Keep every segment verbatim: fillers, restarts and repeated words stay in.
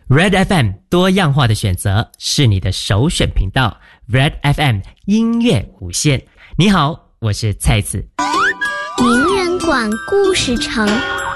Red F M 多样化的选择是你的首选频道 Red F M 音乐无限。你好，我是蔡子。 名人馆故事城。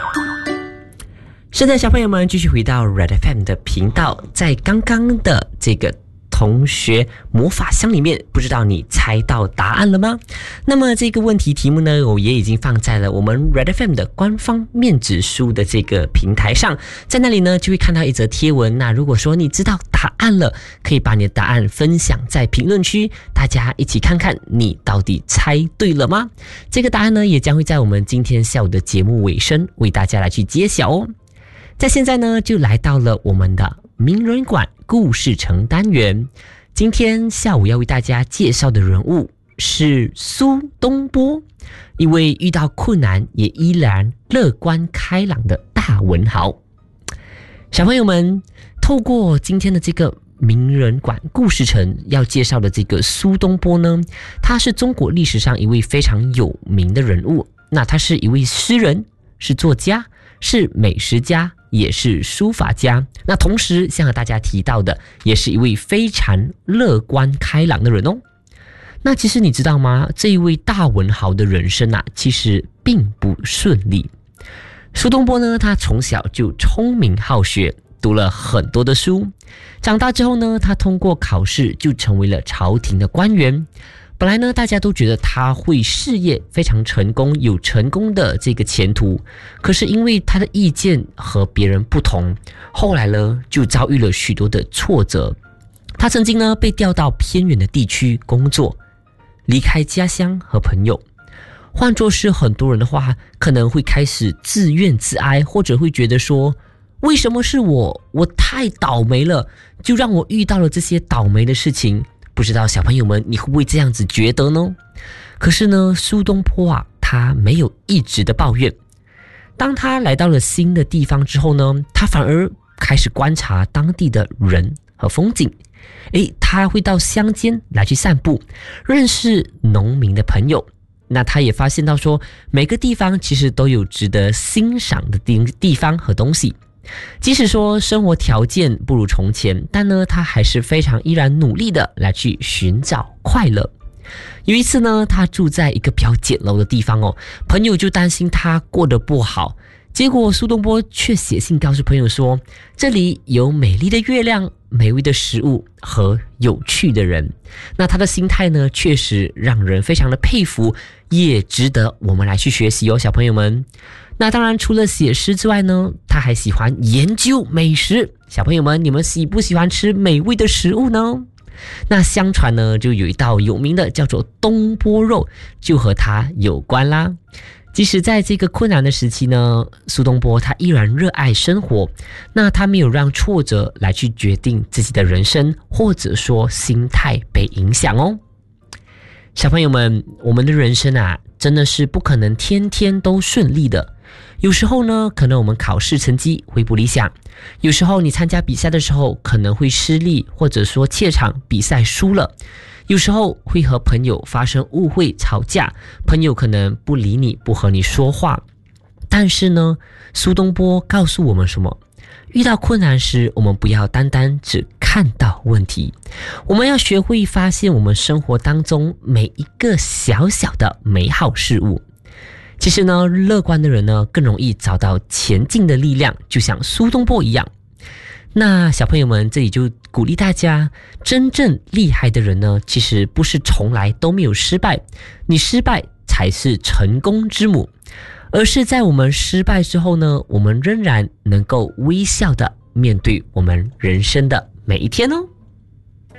是的，小朋友们继续回到 Red F M 的频道。在刚刚的这个同学魔法箱里面，不知道你猜到答案了吗？那么这个问题题目呢，我也已经放在了我们 Red F M 的官方面子书的这个平台上，在那里呢就会看到一则贴文。那如果说你知道答案了，可以把你的答案分享在评论区，大家一起看看你到底猜对了吗？这个答案呢也将会在我们今天下午的节目尾声为大家来去揭晓哦。在现在呢就来到了我们的名人馆故事城单元。今天下午要为大家介绍的人物是苏东坡，一位遇到困难也依然乐观开朗的大文豪。小朋友们，透过今天的这个名人馆故事城要介绍的这个苏东坡呢，他是中国历史上一位非常有名的人物。那他是一位诗人，是作家，是美食家，也是书法家。那同时像和大家提到的，也是一位非常乐观开朗的人哦。那其实你知道吗？这一位大文豪的人生啊，其实并不顺利。苏东坡呢，他从小就聪明好学，读了很多的书。长大之后呢，他通过考试就成为了朝廷的官员。本来呢，大家都觉得他会事业非常成功，有成功的这个前途。可是因为他的意见和别人不同，后来呢就遭遇了许多的挫折。他曾经呢被调到偏远的地区工作，离开家乡和朋友。换作是很多人的话，可能会开始自怨自哀，或者会觉得说，为什么是我？我太倒霉了，就让我遇到了这些倒霉的事情。不知道小朋友们你会不会这样子觉得呢？可是呢，苏东坡啊，他没有一直的抱怨。当他来到了新的地方之后呢，他反而开始观察当地的人和风景。诶，他会到乡间来去散步，认识农民的朋友。那他也发现到说，每个地方其实都有值得欣赏的地方和东西。即使说生活条件不如从前，但呢，他还是非常依然努力的来去寻找快乐。有一次呢，他住在一个比较简陋的地方哦，朋友就担心他过得不好，结果苏东坡却写信告诉朋友说，这里有美丽的月亮、美味的食物和有趣的人。那他的心态呢，确实让人非常的佩服，也值得我们来去学习哦，小朋友们。那当然除了写诗之外呢，他还喜欢研究美食。小朋友们，你们喜不喜欢吃美味的食物呢？那相传呢，就有一道有名的叫做东坡肉，就和他有关啦。即使在这个困难的时期呢，苏东坡他依然热爱生活。那他没有让挫折来去决定自己的人生，或者说心态被影响哦。小朋友们，我们的人生啊，真的是不可能天天都顺利的。有时候呢，可能我们考试成绩会不理想，有时候你参加比赛的时候可能会失利，或者说怯场比赛输了，有时候会和朋友发生误会吵架，朋友可能不理你，不和你说话。但是呢，苏东坡告诉我们什么？遇到困难时，我们不要单单只看到问题，我们要学会发现我们生活当中每一个小小的美好事物。其实呢，乐观的人呢，更容易找到前进的力量，就像苏东坡一样。那小朋友们，这里就鼓励大家，真正厉害的人呢，其实不是从来都没有失败，你失败才是成功之母，而是在我们失败之后呢，我们仍然能够微笑的面对我们人生的每一天哦。